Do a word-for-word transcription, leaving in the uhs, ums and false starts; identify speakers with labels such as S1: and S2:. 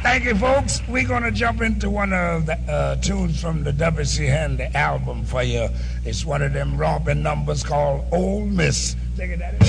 S1: Thank you, folks. We're going to jump into one of the uh, tunes from the W C Handy album for you. It's one of them romping numbers called Old Miss. Take it, Daddy.